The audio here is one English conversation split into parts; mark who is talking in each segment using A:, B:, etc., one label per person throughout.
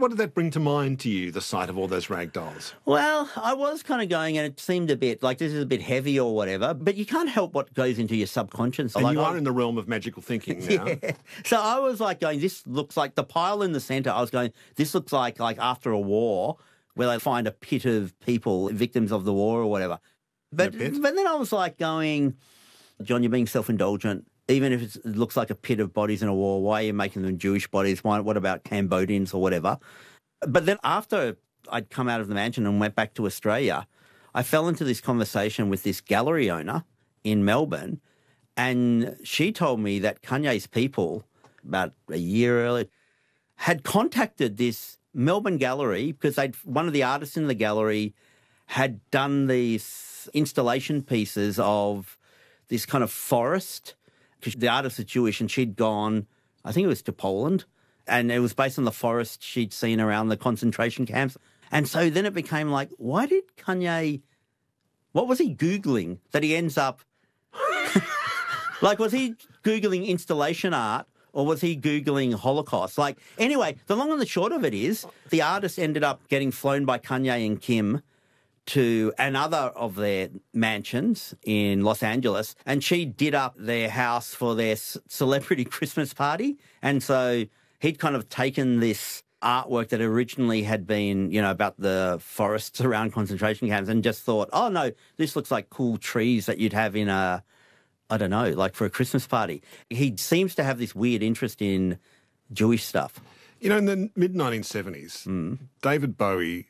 A: What did that bring to mind to you, the sight of all those rag dolls?
B: Well, I was kind of going, and it seemed a bit like this is a bit heavy or whatever, but you can't help what goes into your subconscious.
A: And you are in the realm of magical thinking now.
B: Yeah. So I was like going, this looks like the pile in the centre. I was going, this looks like after a war where they find a pit of people, victims of the war or whatever. But then I was like going, John, you're being self-indulgent. Even if it looks like a pit of bodies in a war, why are you making them Jewish bodies? What about Cambodians or whatever? But then after I'd come out of the mansion and went back to Australia, I fell into this conversation with this gallery owner in Melbourne, and she told me that Kanye's people, about a year earlier, had contacted this Melbourne gallery because one of the artists in the gallery had done these installation pieces of this kind of forest, because the artist is Jewish, and she'd gone, I think it was to Poland, and it was based on the forest she'd seen around the concentration camps. And so then it became like, why did Kanye, what was he Googling that he ends up, like, was he Googling installation art or was he Googling Holocaust? Like, anyway, the long and the short of it is the artist ended up getting flown by Kanye and Kim to another of their mansions in Los Angeles, and she did up their house for their celebrity Christmas party. And so he'd kind of taken this artwork that originally had been, about the forests around concentration camps and just thought, oh, no, this looks like cool trees that you'd have in I don't know, like for a Christmas party. He seems to have this weird interest in Jewish stuff.
A: In the mid-1970s, David Bowie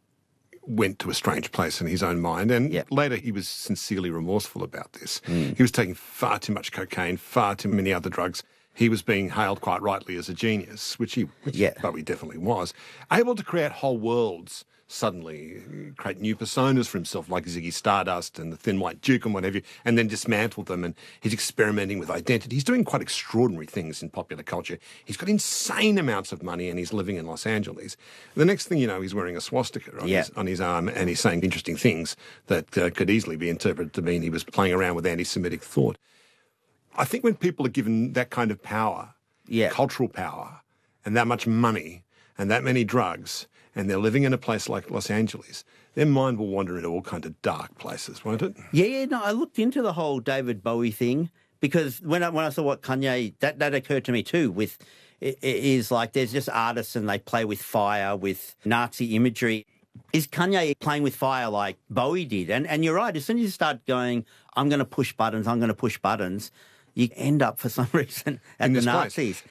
A: went to a strange place in his own mind, and later he was sincerely remorseful about this. He was taking far too much cocaine, far too many other drugs. He was being hailed quite rightly as a genius, which Bowie definitely was, able to create whole worlds suddenly, create new personas for himself, like Ziggy Stardust and the Thin White Duke and what have you, and then dismantle them. And he's experimenting with identity. He's doing quite extraordinary things in popular culture. He's got insane amounts of money, and he's living in Los Angeles. The next thing you know, he's wearing a swastika on his arm, and he's saying interesting things that could easily be interpreted to mean he was playing around with anti-Semitic thought. I think when people are given that kind of power, cultural power, and that much money, and that many drugs, and they're living in a place like Los Angeles, their mind will wander into all kinds of dark places, won't it?
B: No, I looked into the whole David Bowie thing because when I saw what Kanye, that occurred to me too, with it is like there's just artists and they play with fire, with Nazi imagery. Is Kanye playing with fire like Bowie did? And you're right, as soon as you start going, I'm going to push buttons, you end up for some reason at the Nazis.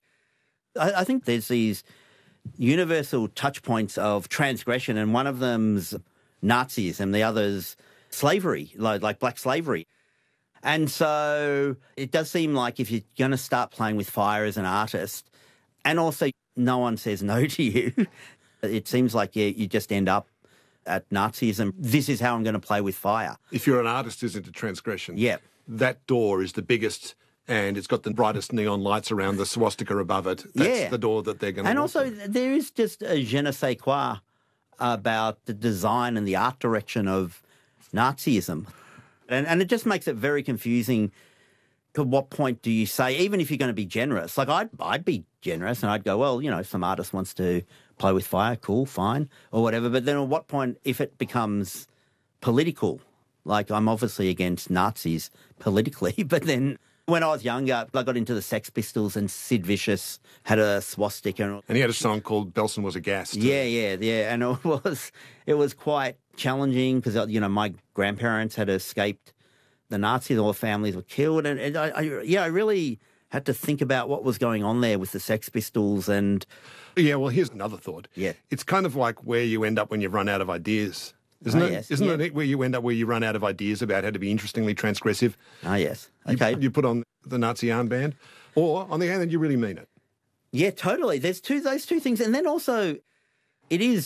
B: I think there's these universal touch points of transgression, and one of them's Nazism, the other's slavery, like black slavery. And so it does seem like if you're going to start playing with fire as an artist, and also no one says no to you, it seems like you just end up at Nazism. This is how I'm going to play with fire.
A: If you're an artist who's into transgression, that door is the biggest, and it's got the brightest neon lights around the swastika above it. That's the door that they're going to
B: And
A: walk
B: also,
A: through.
B: there is just a je ne sais quoi about the design and the art direction of Nazism. And it just makes it very confusing. To what point do you say, even if you're going to be generous, like I'd be generous and I'd go, well, if some artist wants to play with fire, cool, fine, or whatever. But then at what point, if it becomes political, like I'm obviously against Nazis politically, but then when I was younger, I got into the Sex Pistols, and Sid Vicious had a swastika.
A: And he had a song called Belson Was a Gas.
B: Yeah. And it was quite challenging because, my grandparents had escaped the Nazis, all the families were killed. And I really had to think about what was going on there with the Sex Pistols. And
A: yeah, well, here's another thought.
B: Yeah.
A: It's kind of like where you end up when you've run out of ideas. Isn't it?
B: Yes.
A: Isn't it where you end up where you run out of ideas about how to be interestingly transgressive?
B: Oh, yes. Okay.
A: You put on the Nazi armband, or on the other hand, you really mean it.
B: Yeah, totally. There's those two things. And then also, it is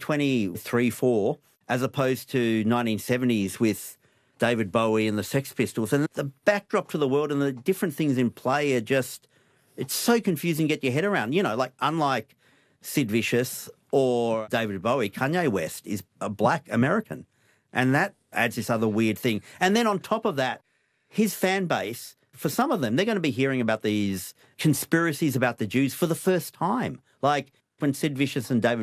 B: 2023-4 as opposed to 1970s with David Bowie and the Sex Pistols. And the backdrop to the world and the different things in play are just, it's so confusing to get your head around. Like unlike Sid Vicious or David Bowie, Kanye West is a black American. And that adds this other weird thing. And then on top of that, his fan base, for some of them, they're going to be hearing about these conspiracies about the Jews for the first time. Like when Sid Vicious and David